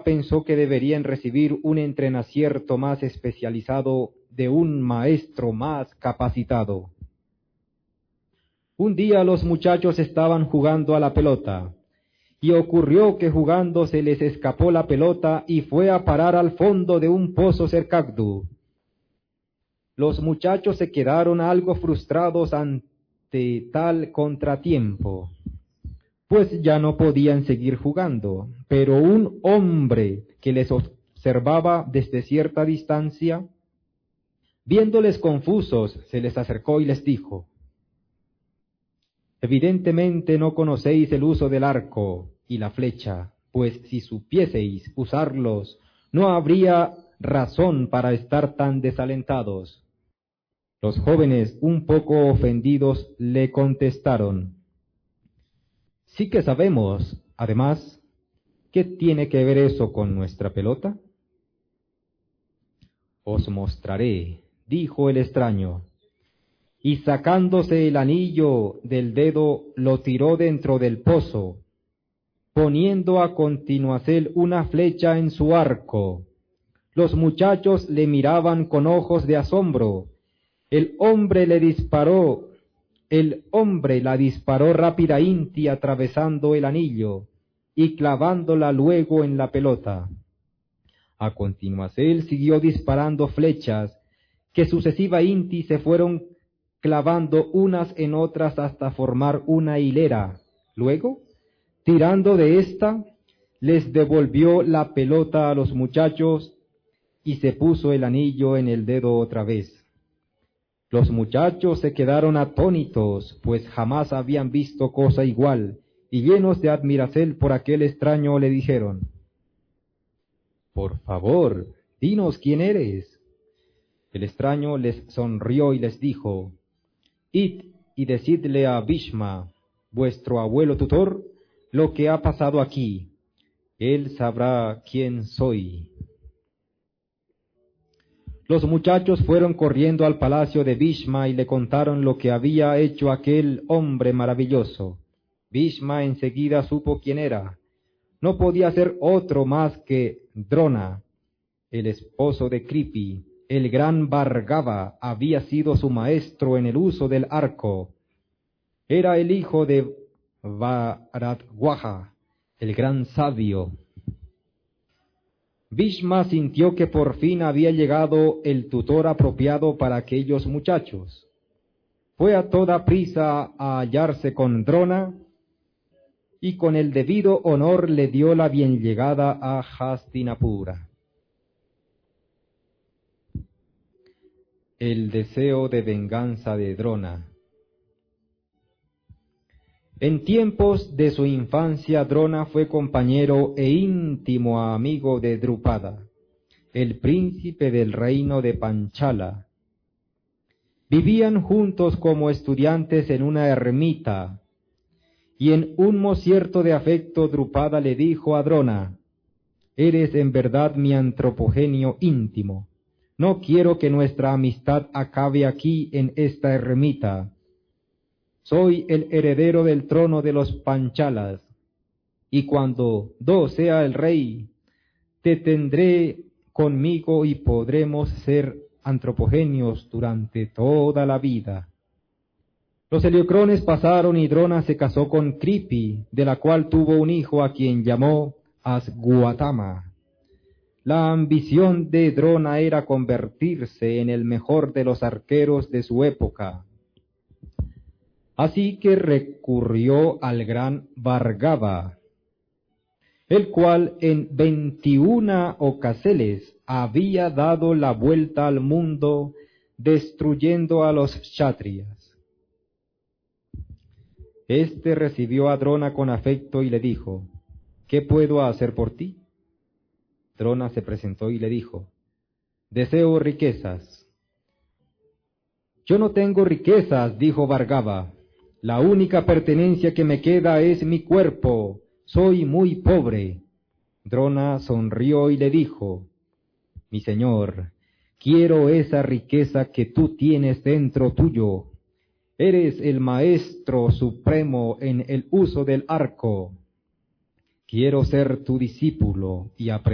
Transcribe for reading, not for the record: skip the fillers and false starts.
pensó que deberían recibir un entrenamiento más especializado de un maestro más capacitado. Un día los muchachos estaban jugando a la pelota, y ocurrió que jugando se les escapó la pelota y fue a parar al fondo de un pozo cercado. Los muchachos se quedaron algo frustrados ante tal contratiempo, pues ya no podían seguir jugando, pero un hombre que les observaba desde cierta distancia, viéndoles confusos, se les acercó y les dijo: evidentemente no conocéis el uso del arco y la flecha, pues si supieseis usarlos, no habría razón para estar tan desalentados. Los jóvenes, un poco ofendidos, le contestaron: sí que sabemos. Además, ¿qué tiene que ver eso con nuestra pelota? Os mostraré, dijo el extraño, y sacándose el anillo del dedo lo tiró dentro del pozo, poniendo a continuación una flecha en su arco. Los muchachos le miraban con ojos de asombro. El hombre la disparó rápidamente atravesando el anillo y clavándola luego en la pelota. A continuación siguió disparando flechas que sucesivamente se fueron clavando unas en otras hasta formar una hilera. Luego, tirando de esta, les devolvió la pelota a los muchachos y se puso el anillo en el dedo otra vez. Los muchachos se quedaron atónitos, pues jamás habían visto cosa igual, y llenos de admiración por aquel extraño le dijeron: por favor, dinos quién eres. El extraño les sonrió y les dijo: id y decidle a Bhishma, vuestro abuelo tutor, lo que ha pasado aquí. Él sabrá quién soy. Los muchachos fueron corriendo al palacio de Bhishma y le contaron lo que había hecho aquel hombre maravilloso. Bhishma enseguida supo quién era. No podía ser otro más que Drona, el esposo de Kripi. El gran Bhargava había sido su maestro en el uso del arco. Era el hijo de Bharadwaja, el gran sabio. Bhishma sintió que por fin había llegado el tutor apropiado para aquellos muchachos. Fue a toda prisa a hallarse con Drona y con el debido honor le dio la bien llegada a Hastinapura. El deseo de venganza de Drona. En tiempos de su infancia, Drona fue compañero e íntimo amigo de Drupada, el príncipe del reino de Panchala. Vivían juntos como estudiantes en una ermita, y en un concierto de afecto Drupada le dijo a Drona: eres en verdad mi antropogenio íntimo. No quiero que nuestra amistad acabe aquí en esta ermita. Soy el heredero del trono de los Panchalas, y cuando Do sea el rey, te tendré conmigo y podremos ser antropogenios durante toda la vida. Los heliocrones pasaron y Drona se casó con Kripi, de la cual tuvo un hijo a quien llamó Asguatama. La ambición de Drona era convertirse en el mejor de los arqueros de su época. Así que recurrió al gran Bhargava, el cual en 21 ocasiones había dado la vuelta al mundo, destruyendo a los kshatriyas. Este recibió a Drona con afecto y le dijo: ¿qué puedo hacer por ti? Drona se presentó y le dijo: deseo riquezas. Yo no tengo riquezas, dijo Bhargava. La única pertenencia que me queda es mi cuerpo. Soy muy pobre. Drona sonrió y le dijo: mi señor, quiero esa riqueza que tú tienes dentro tuyo. Eres el maestro supremo en el uso del arco. Quiero ser tu discípulo y aprender